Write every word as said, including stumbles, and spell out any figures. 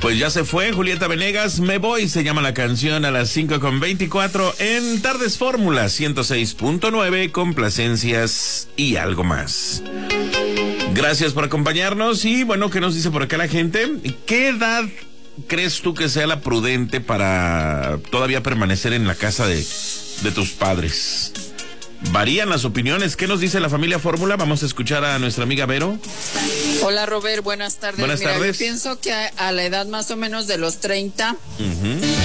Pues ya se fue Julieta Venegas, Me Voy, se llama la canción, a las cinco con veinticuatro en Tardes Fórmula ciento seis punto nueve, complacencias y algo más. Gracias por acompañarnos y bueno, ¿qué nos dice por acá la gente? ¿Qué edad crees tú que sea la prudente para todavía permanecer en la casa de, de tus padres? Varían las opiniones. ¿Qué nos dice la familia Fórmula? Vamos a escuchar a nuestra amiga Vero. Hola Robert, buenas tardes. Buenas Mira, tardes. yo pienso que a, a la edad más o menos de los treinta, uh-huh.